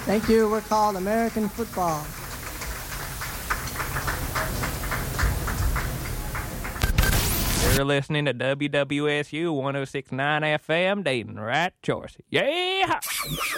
Thank you. We're called American Football. You're listening to WWSU 106.9 FM, Dayton, right choice. Yeah!